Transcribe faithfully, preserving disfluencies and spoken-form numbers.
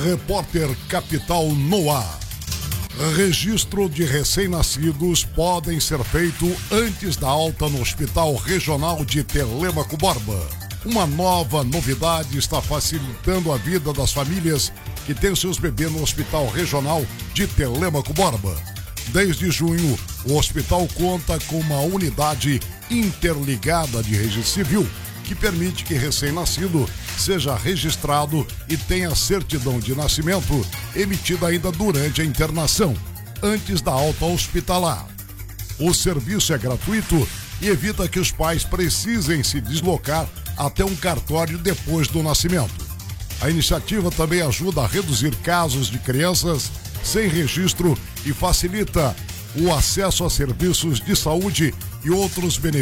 Repórter Capital no ar. Registro de recém-nascidos podem ser feito antes da alta no Hospital Regional de Telêmaco Borba. Uma nova novidade está facilitando a vida das famílias que têm seus bebês no Hospital Regional de Telêmaco Borba. Desde junho, o hospital conta com uma unidade interligada de registro civil que permite que recém-nascido seja registrado e tenha certidão de nascimento emitida ainda durante a internação, antes da alta hospitalar. O serviço é gratuito e evita que os pais precisem se deslocar até um cartório depois do nascimento. A iniciativa também ajuda a reduzir casos de crianças sem registro e facilita o acesso a serviços de saúde e outros benefícios